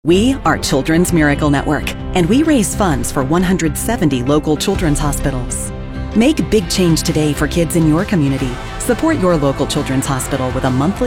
We are Children's Miracle Network, and we raise funds for 170 local children's hospitals. Make big change today for kids in your community. Support your local children's hospital with a monthly